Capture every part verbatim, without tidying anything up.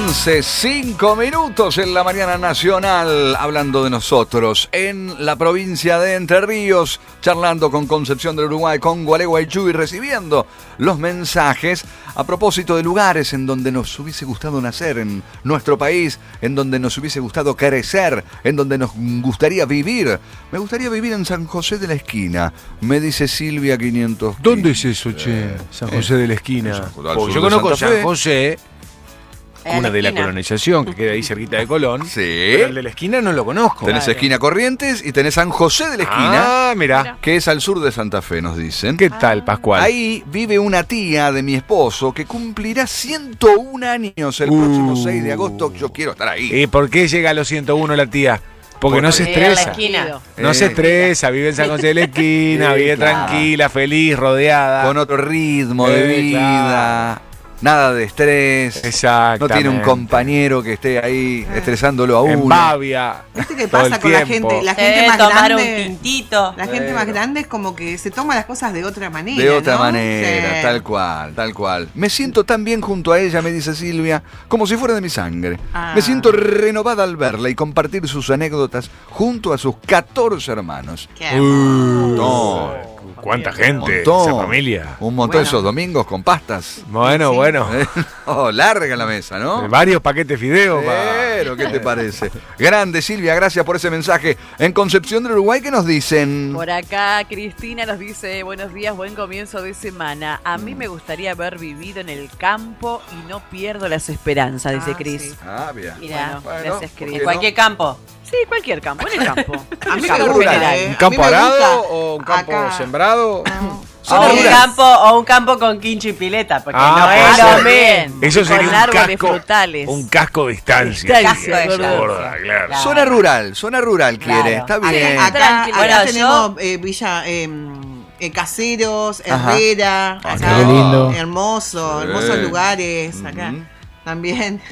once, cinco minutos en la mañana nacional, hablando de nosotros en la provincia de Entre Ríos, charlando con Concepción del Uruguay, con Gualeguaychú y recibiendo los mensajes a propósito de lugares en donde nos hubiese gustado nacer en nuestro país, en donde nos hubiese gustado crecer, en donde nos gustaría vivir. Me gustaría vivir en San José de la Esquina, me dice Silvia quinientos. ¿Dónde es eso, che? Eh, San José de la Esquina. Porque yo conozco San José, una de la colonización, que queda ahí cerquita de Colón. Sí. Pero el de la esquina no lo conozco. Tenés claro. Esquina Corrientes y tenés San José de la Esquina. Ah, mirá. Que es al sur de Santa Fe, nos dicen. ¿Qué tal, Pascual? Ahí vive una tía de mi esposo que cumplirá ciento un años el uh. próximo seis de agosto. Yo quiero estar ahí. ¿Y por qué llega a los ciento uno la tía? Porque Por no se estresa. No eh. se estresa, vive en San José de la Esquina, sí, vive claro. tranquila, feliz, rodeada. Con otro ritmo eh, de vida. Claro. Nada de estrés. Exacto. No tiene un compañero que esté ahí estresándolo a uno. En babia. ¿Viste qué pasa con la gente? La gente más grande. Un tintito. La gente más grande es como que se toma las cosas de otra manera. De otra ¿no? manera, sí. tal cual, tal cual. Me siento tan bien junto a ella, me dice Silvia, como si fuera de mi sangre. Ah. Me siento renovada al verla y compartir sus anécdotas junto a sus catorce hermanos. Qué uh, no. ¿Cuánta gente? Un Esa familia. Un montón bueno. esos domingos con pastas. Bueno, sí. bueno. Oh, larga la mesa, ¿no? Varios paquetes fideos. Pero, ¿qué te parece? Grande, Silvia, gracias por ese mensaje. En Concepción del Uruguay, ¿qué nos dicen? Por acá, Cristina nos dice, buenos días, buen comienzo de semana. A mí me gustaría haber vivido en el campo y no pierdo las esperanzas, dice ah, Cris. Sí. Ah, bien. Mira, bueno, gracias, Cris. ¿En cualquier no? campo? Sí, cualquier campo, en el campo. A mí campo me gusta, ¿Un campo arado o un campo acá. sembrado? No. O un, campo, o un campo con quincho y pileta, porque ah, no es lo mismo. Eso sería con un árboles casco, frutales. Un casco de estancia. Casco de estancia, gorda, claro. Claro. Zona rural, zona rural quiere, claro. está bien. Acá, acá, bueno, acá tenemos yo... eh, Villa eh, eh, Caseros, Herrera, ah, acá, qué lindo. hermoso, sí. hermosos lugares, acá. Uh-huh. También.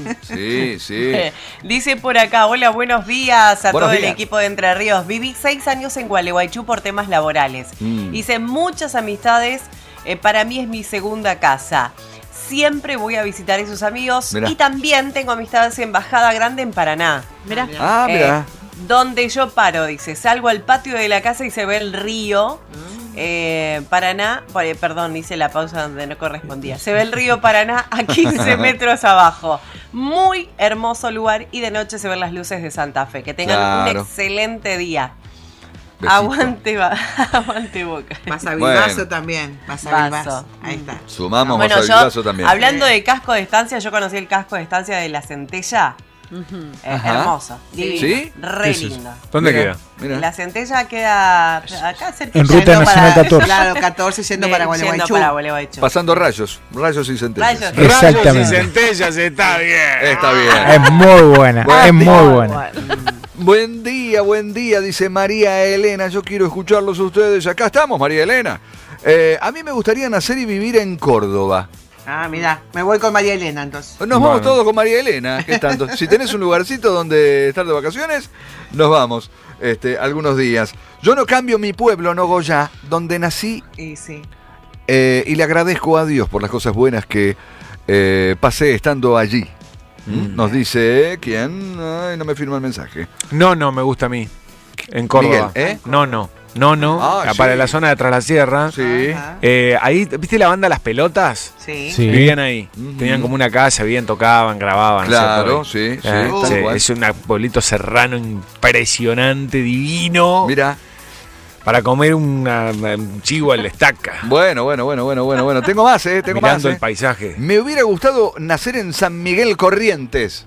Sí, sí. Dice por acá, hola, buenos días a buenos todo días. el equipo de Entre Ríos. Viví seis años en Gualeguaychú por temas laborales. Mm. Hice muchas amistades. Eh, para mí es mi segunda casa. Siempre voy a visitar a esos amigos. Mirá. Y también tengo amistades en Bajada Grande en Paraná. Mirá. Ah, mirá. Eh, donde yo paro, dice, salgo al patio de la casa y se ve el río. Mm. Eh, Paraná, perdón, hice la pausa donde no correspondía. Se ve el río Paraná a quince metros abajo. Muy hermoso lugar y de noche se ven las luces de Santa Fe. Que tengan claro. un excelente día. Besito. Aguante, va, aguante Boca. Masavilbaso bueno. también. Masavilbaso. Ahí está. Sumamos bueno, Masavilbaso también. Hablando de casco de estancia, yo conocí el casco de estancia de La Centella. Uh-huh. Eh, hermoso, divino, ¿Sí? re lindo. ¿Dónde Mira, queda? Mira. La Centella queda acá cerca. En Ruta Nacional catorce. Claro, catorce yendo para Gualeguaychú. Pasando rayos, rayos y centellas. Rayos, Exactamente. rayos y centellas está bien. Está bien. Es muy buena, buen es día. muy buena. Buen día, buen día, dice María Elena. Yo quiero escucharlos a ustedes. Acá estamos, María Elena. Eh, a mí me gustaría nacer y vivir en Córdoba. Ah, mirá, me voy con María Elena entonces. Nos bueno. vamos todos con María Elena. ¿Qué tanto? Si tenés un lugarcito donde estar de vacaciones, nos vamos este, algunos días. Yo no cambio mi pueblo, Nogoyá, donde nací. Y sí. Eh, y le agradezco a Dios por las cosas buenas que eh, pasé estando allí. ¿Mm? Nos dice, ¿eh? ¿Quién? Ay, no me firma el mensaje. No, no, me gusta a mí. En Córdoba. Miguel, ¿eh? No, no. No, no, ah, para sí. la zona de Tras la Sierra. Sí. Eh, ahí, ¿viste la banda Las Pelotas? Sí. sí. Vivían ahí. Uh-huh. Tenían como una casa, vivían, tocaban, grababan. Claro, no sé, sí, sí, eh, tal sí. cual. Es un pueblito serrano impresionante, divino. Mira. Para comer una, un chivo al estaca. Bueno, bueno, bueno, bueno, bueno, bueno. Tengo más, eh, tengo Mirando más. el eh. paisaje. Me hubiera gustado nacer en San Miguel Corrientes.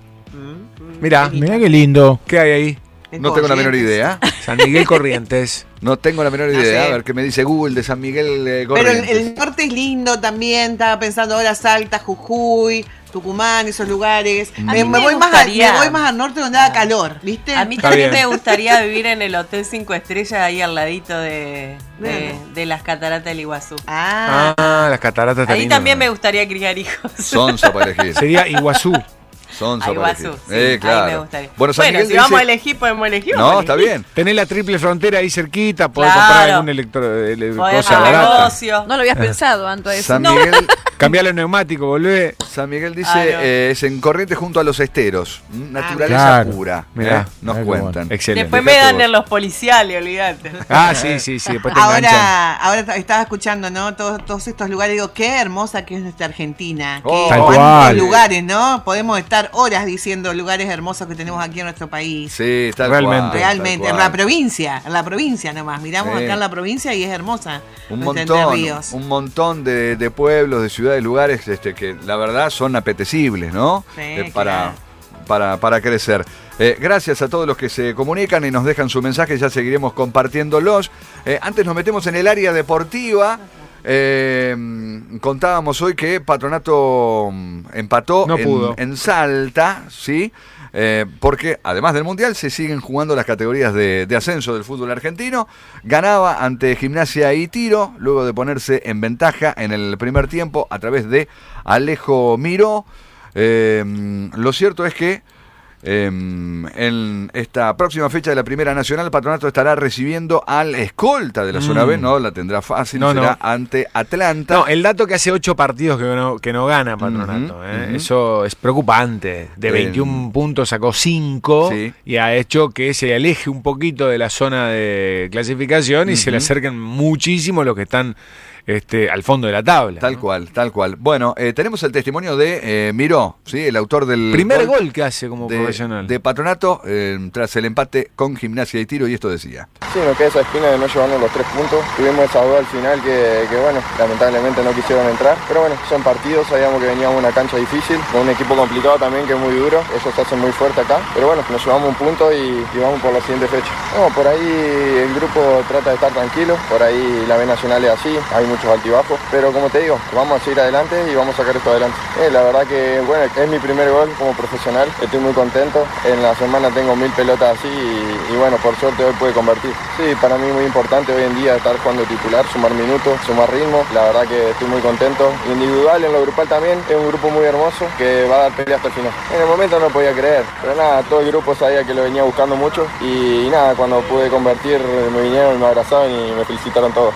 Mira, mira qué lindo. ¿Qué hay ahí? No tengo la menor idea. San Miguel Corrientes. No tengo la menor idea. A ver qué me dice Google de San Miguel eh, Corrientes. Pero el, el norte es lindo también. Estaba pensando ahora Salta, Jujuy, Tucumán, esos lugares. Me, me, voy más a, me voy más al norte donde haga calor, ¿viste? A mí también me gustaría vivir en el Hotel cinco Estrellas ahí al ladito de, de, de las cataratas del Iguazú. Ah, ah las cataratas ahí lindo, también ¿no? me gustaría criar hijos. Sonsa para elegir. Sería Iguazú. Sonsa para elegir. Sí, eh, claro. ahí me gustaría. Bueno, San bueno Miguel si dice... vamos a elegir, podemos elegir. No, está bien. Tenés la triple frontera ahí cerquita, podés claro. comprar algún electro, ele, cosa barata. No lo habías pensado, Anto. San no. Miguel... Cambiar los neumáticos, volvé. San Miguel dice, Ah, no. eh, es en Corrientes junto a los esteros. Naturaleza Claro. pura. Mirá, ¿eh? Nos mirá qué cuentan. bueno. Excelente. Después me dan en los policiales, olvídate. Ah, sí, sí, sí. Después te enganchan. Ahora, ahora estaba escuchando, ¿no? Todos, todos estos lugares, digo, qué hermosa que es nuestra Argentina. Oh, Qué Tal cuántos cual. lugares, ¿no? Podemos estar horas diciendo lugares hermosos que tenemos aquí en nuestro país. Sí, tal Realmente. cual, Realmente, tal en cual. la provincia, en la provincia nomás. Miramos Sí. acá en la provincia y es hermosa. Un nuestra montón, Entre Ríos. un montón de, de pueblos, de ciudades, lugares este, que la verdad son apetecibles, ¿no? Sí, Eh, para, claro. para, para crecer. Eh, gracias a todos los que se comunican y nos dejan su mensaje, ya seguiremos compartiéndolos. Eh, antes nos metemos en el área deportiva. Eh, contábamos hoy que Patronato mm, empató No en, pudo. en Salta, ¿sí? Eh, porque además del Mundial se siguen jugando las categorías de, de ascenso del fútbol argentino. Ganaba ante Gimnasia y Tiro, luego de ponerse en ventaja en el primer tiempo a través de Alejo Miró. Eh, lo cierto es que eh, en esta próxima fecha de la Primera Nacional, Patronato estará recibiendo al escolta de la zona Mm. B, no la tendrá fácil, No, será no. ante Atlanta. No, el dato que hace ocho partidos que no, que no gana Patronato. Ujú, ¿eh? ujú. Eso es preocupante. De Eh, veintiún puntos sacó cinco sí. y ha hecho que se aleje un poquito de la zona de clasificación y se le Ujú. acerquen muchísimo los que están este, al fondo de la tabla. Tal ¿no? cual, tal cual. Bueno, eh, tenemos el testimonio de eh, Miró, ¿sí? El autor del Primer gol que hace como de, profesional. de Patronato eh, tras el empate con Gimnasia y Tiro, y esto decía. Sí, nos queda esa espina de no llevarnos los tres puntos. Tuvimos esa duda al final que, que, bueno, lamentablemente no quisieron entrar. Pero bueno, son partidos, sabíamos que veníamos a una cancha difícil, con un equipo complicado también que es muy duro. Ellos se hacen muy fuerte acá. Pero bueno, nos llevamos un punto y, y vamos por la siguiente fecha. No, por ahí el grupo trata de estar tranquilo. Por ahí la B Nacional es así, hay muchos altibajos. Pero como te digo, vamos a seguir adelante y vamos a sacar esto adelante. Eh, la verdad que, bueno, es mi primer gol como profesional. Estoy muy contento. En la semana tengo mil pelotas así y, y bueno, por suerte hoy pude convertir. Sí, para mí muy importante hoy en día estar jugando titular, sumar minutos, sumar ritmo. La verdad que estoy muy contento. Individual, en lo grupal también, es un grupo muy hermoso que va a dar pelea hasta el final. En el momento no podía creer, pero nada, todo el grupo sabía que lo venía buscando mucho y, y nada, cuando pude convertir me vinieron, me abrazaron y me felicitaron todos.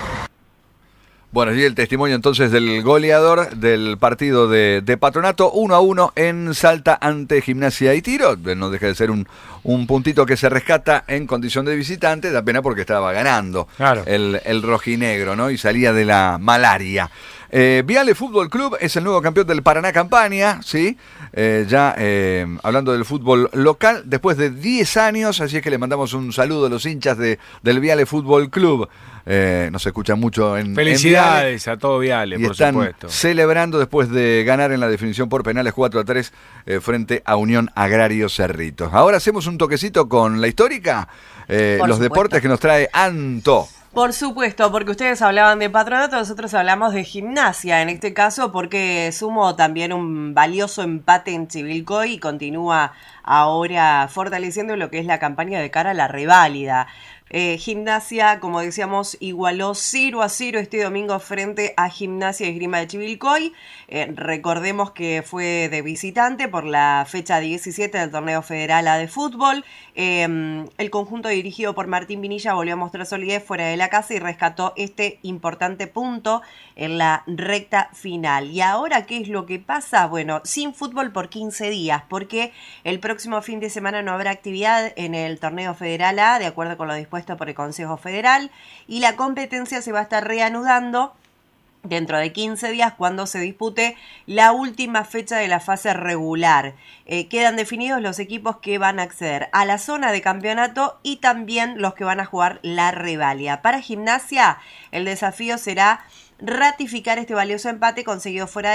Bueno, y el testimonio entonces del goleador del partido de, de Patronato, uno a uno en Salta ante Gimnasia y Tiro. No deja de ser un, un puntito que se rescata en condición de visitante, da pena porque estaba ganando Claro. el, el rojinegro, ¿no? Y salía de la malaria. Eh, Viale Fútbol Club es el nuevo campeón del Paraná Campaña, ¿sí? Eh, ya eh, hablando del fútbol local, después de diez años, así es que le mandamos un saludo a los hinchas de, del Viale Fútbol Club. Eh, nos escuchan mucho en en Viale. Felicidades a todo Viale, Y por están supuesto. celebrando después de ganar en la definición por penales cuatro a tres eh, frente a Unión Agrario Cerritos. Ahora hacemos un toquecito con la histórica, eh, Por los supuesto. deportes que nos trae Anto. Por supuesto, porque ustedes hablaban de Patronato, nosotros hablamos de Gimnasia, en este caso porque sumó también un valioso empate en Chivilcoy y continúa ahora fortaleciendo lo que es la campaña de cara a la reválida. Eh, Gimnasia, como decíamos, igualó cero a cero este domingo frente a Gimnasia y Esgrima de Chivilcoy. Eh, recordemos que fue de visitante por la fecha diecisiete del Torneo Federal A de Fútbol. Eh, el conjunto dirigido por Martín Vinilla volvió a mostrar solidez fuera de la casa y rescató este importante punto en la recta final. ¿Y ahora qué es lo que pasa? Bueno, sin fútbol por quince días, porque el próximo fin de semana no habrá actividad en el Torneo Federal A, de acuerdo con lo dispuesto por el Consejo Federal, y la competencia se va a estar reanudando dentro de quince días cuando se dispute la última fecha de la fase regular. Eh, quedan definidos los equipos que van a acceder a la zona de campeonato y también los que van a jugar la reválida. Para Gimnasia, el desafío será ratificar este valioso empate conseguido fuera de